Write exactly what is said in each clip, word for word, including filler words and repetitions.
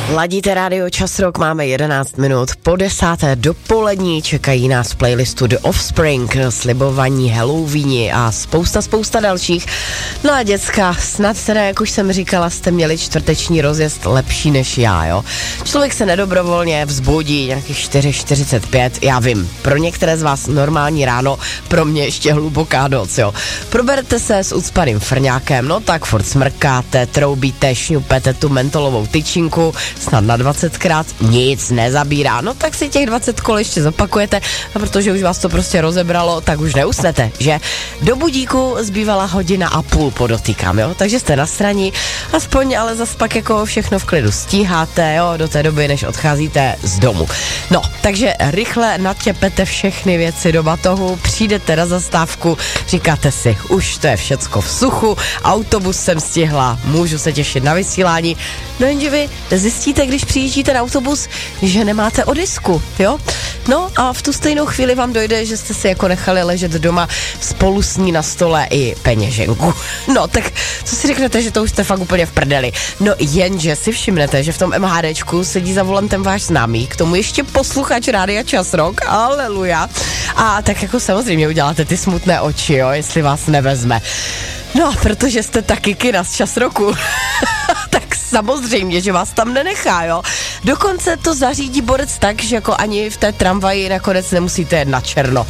Ladíte rádio Čas Rock, máme jedenáct minut po desáté dopolední, čekají nás v playlistu The Offspring, slibovaní Halloweeni a spousta, spousta dalších. No a děcka, snad teda, jak už jsem říkala, jste měli čtvrteční rozjezd lepší než já, jo. Člověk se nedobrovolně vzbudí nějakých čtyři čtyřicet pět, já vím, pro některé z vás normální ráno, pro mě ještě hluboká noc, jo. Proberte se s ucpaným frňákem, no tak furt smrkáte, troubíte, šňupete tu mentolovou tyčinku, snad na dvacetkrát, nic nezabírá, no tak si těch dvacet kol ještě zopakujete, a protože už vás to prostě rozebralo, tak už neusnete, že? Do budíku zbývala hodina a půl, podotýkám, jo, takže jste na straně, aspoň ale zas pak jako všechno v klidu stíháte, jo, do té doby, než odcházíte z domu. No, takže rychle natěpete všechny věci do batohu, přijdete na zastávku, říkáte si, už to je všecko v suchu, autobus jsem stihla, můžu se těšit na vysílání, no jenže vy zjistíte, když přijíždíte na autobus, že nemáte odisku, jo? No a v tu stejnou chvíli vám dojde, že jste si jako nechali ležet doma spolu s ní na stole i peněženku. No tak co si řeknete, že to už jste fakt úplně v prdeli. No jenže si všimnete, že v tom MHDčku sedí za volantem váš známý, k tomu ještě posluchač rádia Čas Rock, aleluja. A tak jako samozřejmě uděláte ty smutné oči, jo, jestli vás nevezme. No, protože jste taky kina z Čas Roku. Tak samozřejmě, že vás tam nenechá, jo. Dokonce to zařídí borec tak, že jako ani v té tramvaji nakonec nemusíte jet na černo.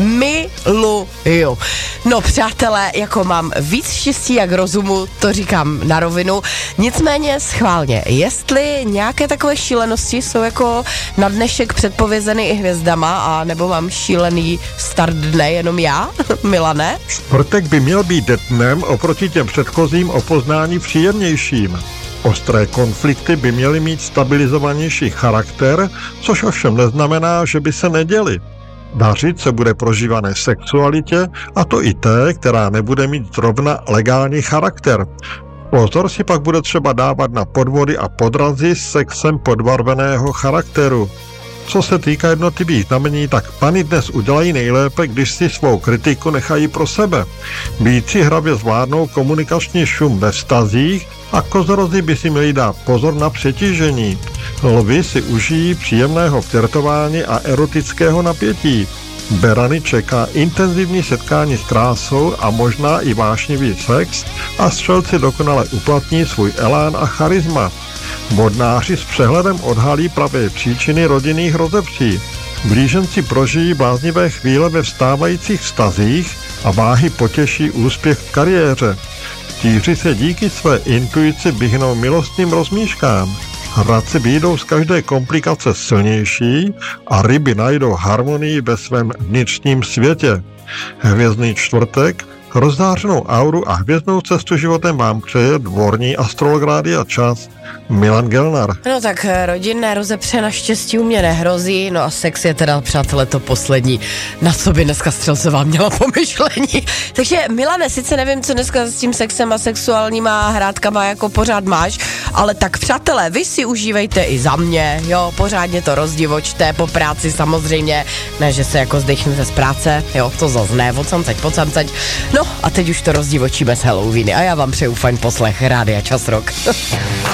Miluju. No, přátelé, jako mám víc štěstí jak rozumu, to říkám na rovinu. Nicméně schválně, jestli nějaké takové šílenosti jsou jako na dnešek předpovězeny i hvězdama, a nebo mám šílený start dne jenom já, Milane? Čtvrtek by měl být dnem oproti těm předchozím o poznání příjemnějším. Ostré konflikty by měly mít stabilizovanější charakter, což ovšem neznamená, že by se neděly. Dařit se bude prožívané sexualitě, a to i té, která nebude mít zrovna legální charakter. Pozor si pak bude třeba dávat na podvody a podrazy s sexem podbarveného charakteru. Co se týká jednotlivých znamení, tak pany dnes udělají nejlépe, když si svou kritiku nechají pro sebe. Býci hravě zvládnou komunikační šum ve vztazích a kozorozy by si měli dát pozor na přetížení. Lvi si užijí příjemného flirtování a erotického napětí. Berany čeká intenzivní setkání s krásou a možná i vášnivý sex, a střelci dokonale uplatní svůj elán a charisma. Vodnáři s přehledem odhalí pravé příčiny rodinných rozepří. Blíženci prožijí bláznivé chvíle ve vstávajících vztazích a váhy potěší úspěch v kariéře. Tíři se díky své intuici vyhnou milostným rozmíškám. Hradci vyjdou z každé komplikace silnější a ryby najdou harmonii ve svém vnitřním světě. Hvězdný čtvrtek, rozzářenou auru a hvězdnou cestu životem vám přeje dvorní astrolog Rádia Čas Milan Gelnar. No tak rodinné rozepře naštěstí u mě nehrozí, no a sex je teda, přátelé, to poslední, na co by dneska střelcová měla pomyšlení. Takže Milane, sice nevím, co dneska s tím sexem a sexuálníma hrádkama jako pořád máš, ale tak přátelé, vy si užívejte i za mě, jo, pořádně to rozdivočte po práci samozřejmě, ne, že se jako zdechnete z práce, jo, to zas ne, odsamceď, pocamceď. No a teď už to rozdivočíme s Halloweeny a já vám přeju fajn poslech Rádia Čas Rock.